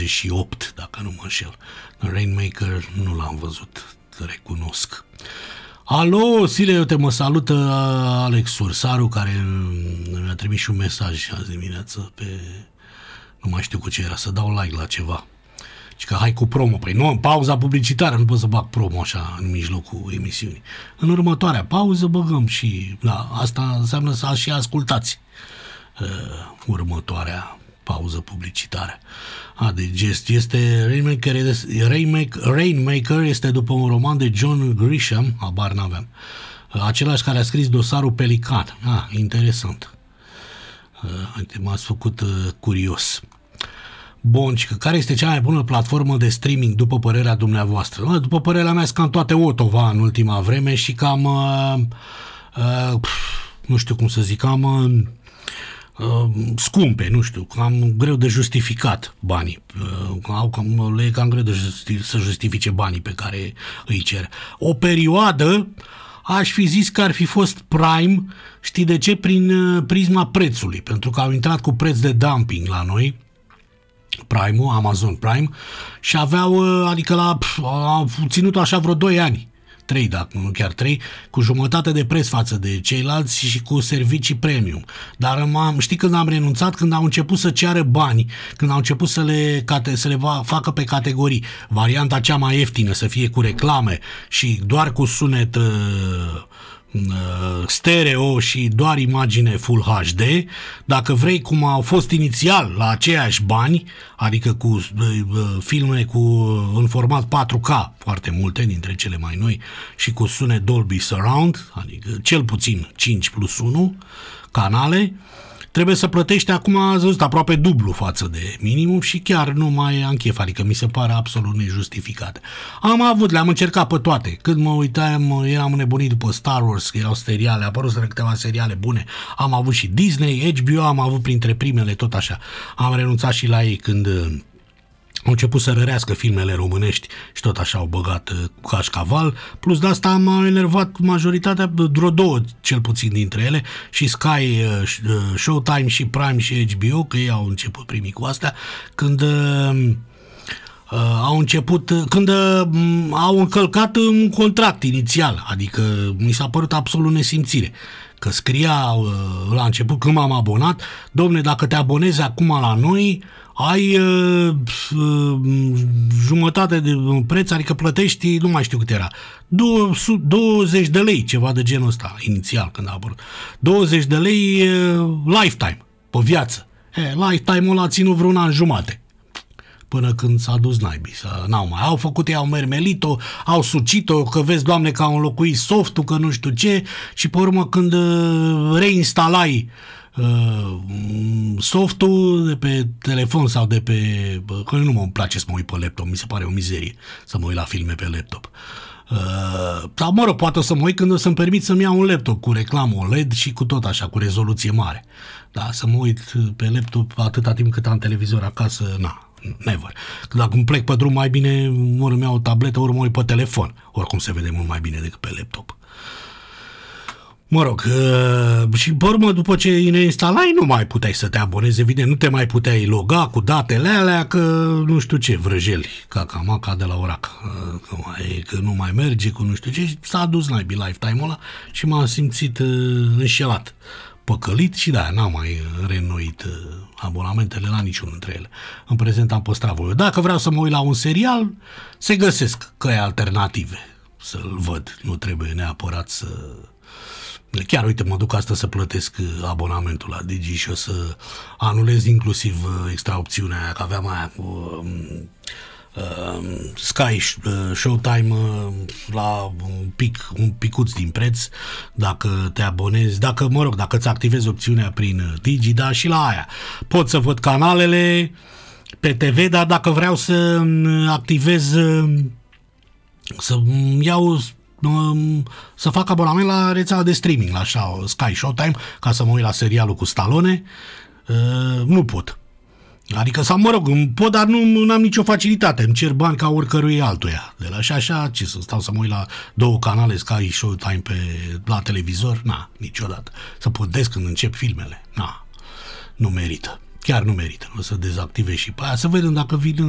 98, dacă nu mă înșel. Rainmaker nu l-am văzut, recunosc. Alo, Sile, eu mă salută Alex Sursaru, care mi-a trimis și un mesaj azi dimineață pe... Nu mai știu cu ce era, să dau like la ceva. Și că hai cu promo. Păi nu, în pauza publicitară nu pot să bag promo așa în mijlocul emisiunii. În următoarea pauză băgăm și... Da, asta înseamnă să și ascultați următoarea pauză publicitară. Deci este Rainmaker este după un roman de John Grisham, habar n-aveam. Același care a scris Dosarul Pelican. Interesant. M-ați făcut curios. Bun, și care este cea mai bună platformă de streaming după părerea dumneavoastră? După părerea mea, sunt cam toate Otova în ultima vreme și cam nu știu cum să zic, cam scumpe, nu știu, cam greu de justificat banii. Le e cam greu să justifice banii pe care îi cer. O perioadă aș fi zis că ar fi fost Prime, știi de ce? Prin prisma prețului, pentru că au intrat cu preț de dumping la noi, Prime-ul, Amazon Prime, și aveau, adică au ținut așa vreo 2 ani, 3, dacă nu chiar 3, cu jumătate de preț față de ceilalți și cu servicii premium. Dar știi când am renunțat? Când au început să ceară bani, când au început să le facă pe categorii. Varianta cea mai ieftină să fie cu reclame și doar cu sunet stereo și doar imagine Full HD, dacă vrei cum au fost inițial la aceiași bani, adică cu filme în format 4K, foarte multe dintre cele mai noi, și cu sunet Dolby Surround, adică cel puțin 5+1 canale, trebuie să plătești acum, ați văzut, aproape dublu față de minimum și chiar nu mai am chef, adică mi se pare absolut nejustificat. Le-am încercat pe toate. Când mă uitam, eram nebunit după Star Wars, că erau seriale, apăruseră câteva seriale bune. Am avut și Disney, HBO, am avut printre primele, tot așa. Am renunțat și la ei când au început să rărească filmele românești și tot așa au băgat cașcaval. Plus de asta m-a enervat majoritatea, vreo 2 cel puțin dintre ele, și Sky, Showtime și Prime și HBO, că ei au început primii cu astea, când au încălcat un contract inițial, adică mi s-a părut absolut nesimțire. Că scria la început, când m-am abonat, domne, dacă te abonezi acum la noi, ai jumătate de preț, adică plătești, nu mai știu cât era, 20 de lei, ceva de genul ăsta, inițial când a apărut. 20 de lei lifetime, pe viață. Lifetime-ul ăla a ținut vreun an jumate. Până când s-a dus naibii. Au făcut, au mermelit-o, au sucit-o, că vezi, Doamne, că au înlocuit softul, că nu știu ce, și pe urmă când reinstalai softul de pe telefon sau de pe... Că nu mă place să mă uit pe laptop, mi se pare o mizerie să mă uit la filme pe laptop. Sau mă rog, poate o să mă uit când o să-mi permit să-mi iau un laptop cu reclamă OLED și cu tot așa, cu rezoluție mare. Da, să mă uit pe laptop atâta timp cât am televizor acasă, never. Dacă îmi plec pe drum, mai bine ori îmi iau o tabletă, ori mă uit pe telefon. Oricum se vede mult mai bine decât pe laptop. Mă rog, și pe urmă, după ce ne instalai, nu mai puteai să te abonezi, evident, nu te mai puteai loga cu datele alea, că nu știu ce, vrăjeli, caca-maca de la orac, că nu mai merge, cu nu știu ce, și s-a adus naibii lifetime-ul ăla și m-am simțit înșelat, păcălit și da, n-am mai reînnoit abonamentele la niciunul dintre ele. În prezent am păstrat voie. Dacă vreau să mă uit la un serial, se găsesc căi alternative să-l văd, nu trebuie neapărat să... Chiar, uite, mă duc astăzi să plătesc abonamentul la Digi și o să anulez inclusiv extra opțiunea aia, că aveam aia cu Sky Showtime la un picuț din preț dacă te abonezi, dacă îți activezi opțiunea prin Digi, dar și la aia pot să văd canalele pe TV, dar dacă vreau să activez, să iau, să fac abonament la rețeaua de streaming, la Sky Showtime, ca să mă uit la serialul cu Stallone, nu pot. Adică, sau mă rog, pot, dar nu am nicio facilitate, îmi cer bani ca oricărui altuia. De la așa, ce să stau să mă uit la 2 canale Sky Showtime la televizor? Niciodată. Să plătesc când încep filmele? Nu merită. Chiar nu merită. O să dezactivez și pe aia, să vedem dacă vin